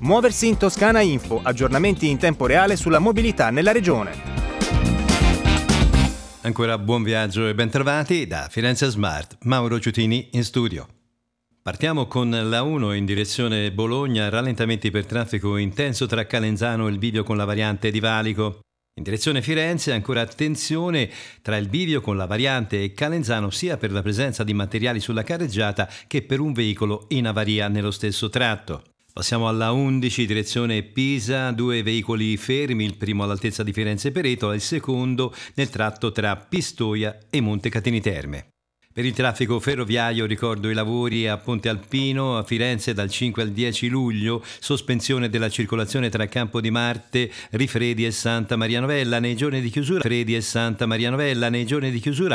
Muoversi in Toscana Info, aggiornamenti in tempo reale sulla mobilità nella regione. Ancora buon viaggio e bentrovati da Firenze Smart, Mauro Ciutini in studio. Partiamo con la 1 in direzione Bologna, rallentamenti per traffico intenso tra Calenzano e il bivio con la variante di Valico. In direzione Firenze ancora attenzione tra il bivio con la variante e Calenzano sia per la presenza di materiali sulla carreggiata che per un veicolo in avaria nello stesso tratto. Passiamo alla 11, direzione Pisa, 2 veicoli fermi, il primo all'altezza di Firenze Peretola, il secondo nel tratto tra Pistoia e Montecatini Terme. Per il traffico ferroviario ricordo i lavori a Ponte Alpino a Firenze dal 5 al 10 luglio, sospensione della circolazione tra Campo di Marte, Rifredi e Santa Maria Novella nei giorni di chiusura.